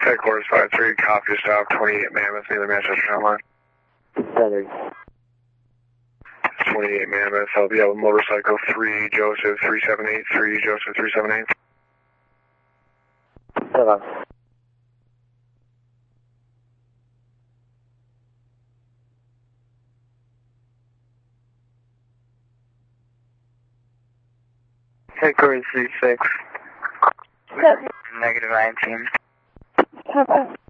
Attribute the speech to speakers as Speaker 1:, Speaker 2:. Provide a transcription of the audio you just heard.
Speaker 1: Headquarters 5-3, copy stop 28 Mammoth, near the Manchester Town line.
Speaker 2: Feathers.
Speaker 1: 28 Mammoth, I'll be out with motorcycle 3 Joseph 378, 3 Joseph 378.
Speaker 2: Hello.
Speaker 3: Headquarters 36.
Speaker 4: Yep.
Speaker 3: Negative 19.
Speaker 4: Have a